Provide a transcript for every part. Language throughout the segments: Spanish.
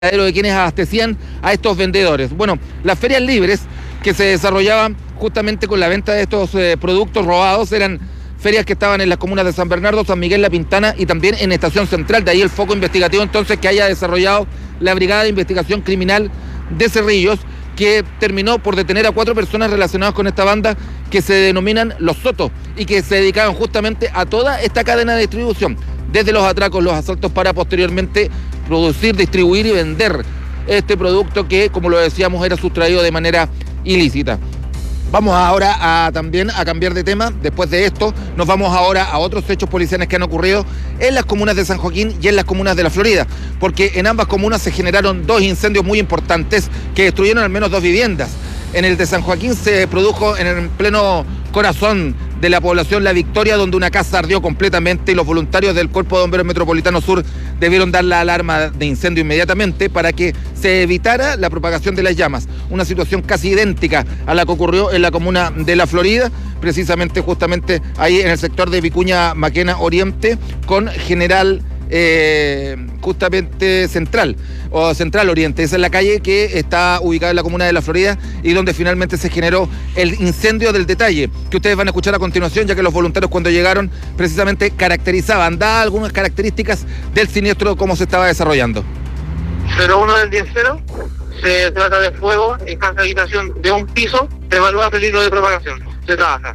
de quienes abastecían a estos vendedores. Bueno, las ferias libres que se desarrollaban justamente con la venta de estos productos robados eran ferias que estaban en las comunas de San Bernardo, San Miguel, La Pintana y también en Estación Central. De ahí el foco investigativo entonces que haya desarrollado la Brigada de Investigación Criminal de Cerrillos, que terminó por detener a 4 personas relacionadas con esta banda que se denominan Los Sotos y que se dedicaban justamente a toda esta cadena de distribución, desde los atracos, los asaltos, para posteriormente producir, distribuir y vender este producto que, como lo decíamos, era sustraído de manera ilícita. Vamos ahora también a cambiar de tema. Después de esto, nos vamos ahora a otros hechos policiales que han ocurrido en las comunas de San Joaquín y en las comunas de La Florida, porque en ambas comunas se generaron 2 incendios muy importantes que destruyeron al menos 2 viviendas. En el de San Joaquín se produjo en el pleno corazón de la población La Victoria, donde una casa ardió completamente y los voluntarios del Cuerpo de Bomberos Metropolitano Sur debieron dar la alarma de incendio inmediatamente para que se evitara la propagación de las llamas. Una situación casi idéntica a la que ocurrió en la comuna de La Florida, precisamente justamente ahí en el sector de Vicuña Maquena Oriente con General justamente Central o Central Oriente. Esa es la calle que está ubicada en la comuna de La Florida y donde finalmente se generó el incendio del detalle, que ustedes van a escuchar a continuación, ya que los voluntarios cuando llegaron precisamente caracterizaban, daban algunas características del siniestro, cómo se estaba desarrollando. 01 del 10-0, se trata de fuego en casa de habitación de un piso, evalúa peligro de propagación, se trabaja.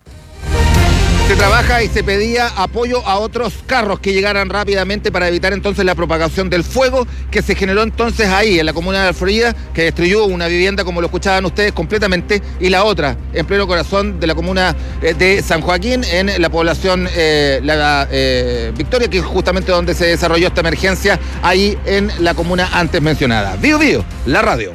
Se trabaja y se pedía apoyo a otros carros que llegaran rápidamente para evitar entonces la propagación del fuego que se generó entonces ahí en la comuna de La Florida, que destruyó una vivienda, como lo escuchaban ustedes, completamente, y la otra en pleno corazón de la comuna de San Joaquín, en la población Victoria, que es justamente donde se desarrolló esta emergencia, ahí en la comuna antes mencionada. Bio Bio, la radio.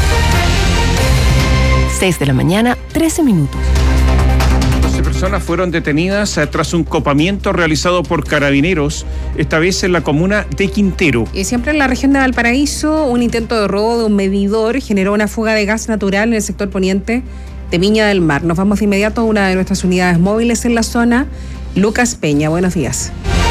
6 de la mañana, 13 minutos. Personas fueron detenidas tras un copamiento realizado por carabineros, esta vez en la comuna de Quintero. Y siempre en la región de Valparaíso, un intento de robo de un medidor generó una fuga de gas natural en el sector poniente de Viña del Mar. Nos vamos de inmediato a una de nuestras unidades móviles en la zona. Lucas Peña, buenos días.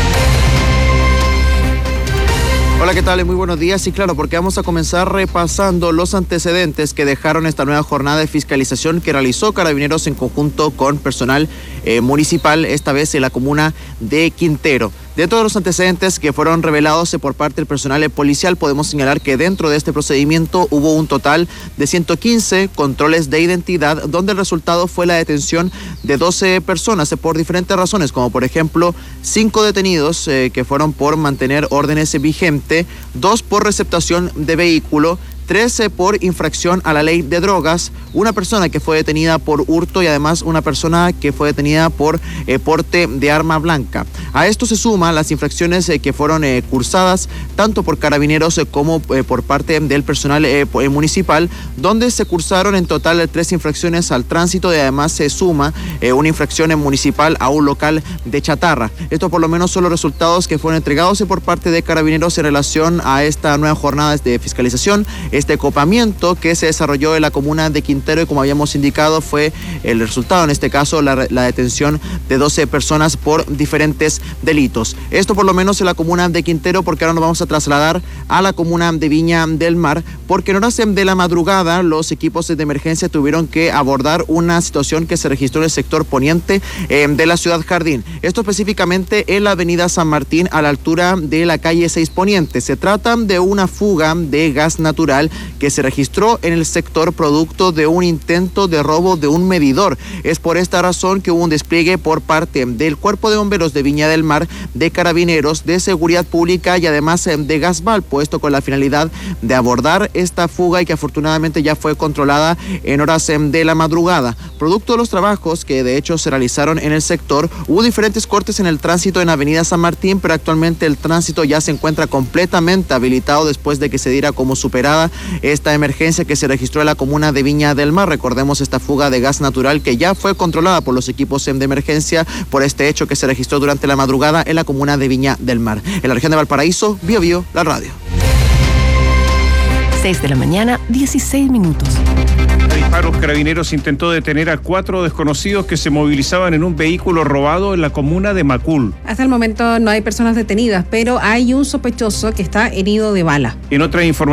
Hola, ¿qué tal? Muy buenos días. Y claro, porque vamos a comenzar repasando los antecedentes que dejaron esta nueva jornada de fiscalización que realizó Carabineros en conjunto con personal municipal, esta vez en la comuna de Quintero. Dentro de los antecedentes que fueron revelados por parte del personal policial, podemos señalar que dentro de este procedimiento hubo un total de 115 controles de identidad, donde el resultado fue la detención de 12 personas por diferentes razones, como por ejemplo 5 detenidos que fueron por mantener órdenes vigentes, 2 por receptación de vehículo, 13 por infracción a la ley de drogas, una persona que fue detenida por hurto y además una persona que fue detenida por porte de arma blanca. A esto se suman las infracciones que fueron cursadas tanto por carabineros como por parte del personal municipal, donde se cursaron en total 3 infracciones al tránsito y además se suma una infracción municipal a un local de chatarra. Esto por lo menos son los resultados que fueron entregados por parte de carabineros en relación a esta nueva jornada de fiscalización. Este copamiento que se desarrolló en la comuna de Quintero y como habíamos indicado fue el resultado, en este caso la detención de 12 personas por diferentes delitos. Esto por lo menos en la comuna de Quintero, porque ahora nos vamos a trasladar a la comuna de Viña del Mar, porque en horas de la madrugada los equipos de emergencia tuvieron que abordar una situación que se registró en el sector poniente de la ciudad Jardín. Esto específicamente en la avenida San Martín a la altura de la calle 6 Poniente. Se trata de una fuga de gas natural que se registró en el sector producto de un intento de robo de un medidor. Es por esta razón que hubo un despliegue por parte del Cuerpo de Bomberos de Viña del Mar, de Carabineros, de Seguridad Pública y además de Gasvalpo, esto con la finalidad de abordar esta fuga y que afortunadamente ya fue controlada en horas de la madrugada. Producto de los trabajos que de hecho se realizaron en el sector, hubo diferentes cortes en el tránsito en Avenida San Martín, pero actualmente el tránsito ya se encuentra completamente habilitado después de que se diera como superada esta emergencia que se registró en la comuna de Viña del Mar. Recordemos esta fuga de gas natural que ya fue controlada por los equipos de emergencia por este hecho que se registró durante la madrugada en la comuna de Viña del Mar. En la región de Valparaíso, Bio Bio, la radio. 6 de la mañana, 16 minutos. A disparos, Carabineros intentó detener a 4 desconocidos que se movilizaban en un vehículo robado en la comuna de Macul. Hasta el momento no hay personas detenidas, pero hay un sospechoso que está herido de bala. En otra información,